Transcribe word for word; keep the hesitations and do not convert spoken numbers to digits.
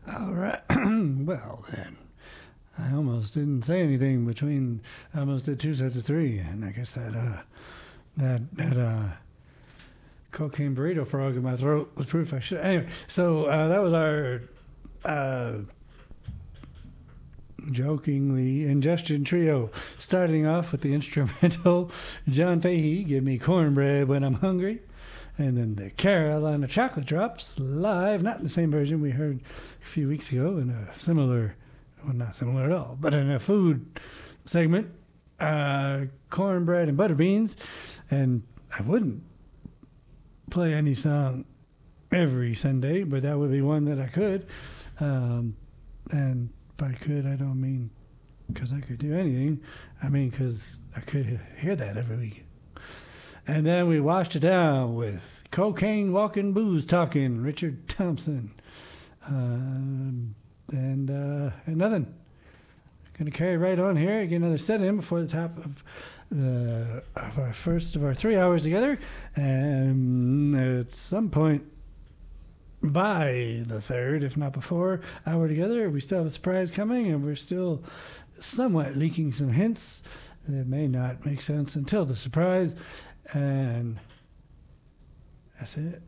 All right. Well, then. I almost didn't say anything between. I almost did two sets of three, and I guess that uh, that that uh, cocaine burrito frog in my throat was proof I should. Anyway, so uh, that was our uh, jokingly ingestion trio, starting off with the instrumental John Fahey, "Give Me Cornbread When I'm Hungry," and then the Carolina Chocolate Drops live, not in the same version we heard a few weeks ago in a similar. Well, not similar at all, but in a food segment, uh, cornbread and butter beans. And I wouldn't play any song every Sunday, but that would be one that I could. Um, and by could, I don't mean because I could do anything. I mean because I could hear that every week. And then we washed it down with Cocaine Walking Booze Talking, Richard Thompson. Um... And, uh, and nothing. Going to carry right on here. Get another set in before the top of the of our first of our three hours together. And at some point by the third, if not before, hour together, we still have a surprise coming, and we're still somewhat leaking some hints that may not make sense until the surprise. And that's it.